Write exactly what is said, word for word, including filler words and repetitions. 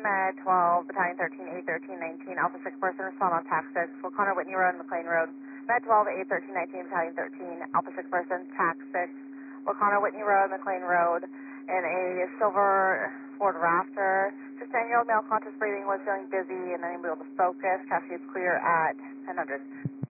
Med twelve, Battalion thirteen, A thirteen nineteen, Alpha six person, respond on tax six, Wakana Whitney Road, McLean Road. Med twelve, A thirteen nineteen, Battalion thirteen, Alpha six person, tax six, Wakana Whitney Road, McLean Road, in a silver Ford Raptor. sixteen-year-old male conscious breathing, was feeling dizzy and unable to focus. Cascade clear at ten hundred.